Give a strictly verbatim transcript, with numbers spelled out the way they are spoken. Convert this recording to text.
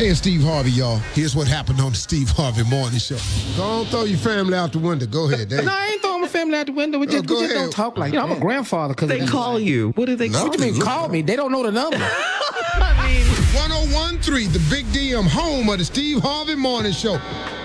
Hey, it's Steve Harvey, y'all. Here's what happened on the Steve Harvey Morning Show. Go on, throw your family out the window. Go ahead, Dave. No, I ain't throwing my family out the window. We just, go we just ahead. don't talk like you know, that. I'm a grandfather. Cause They call you. What do they call What you mean, call me? They don't know the number. I mean... one oh one point three, the Big D M, home of the Steve Harvey Morning Show.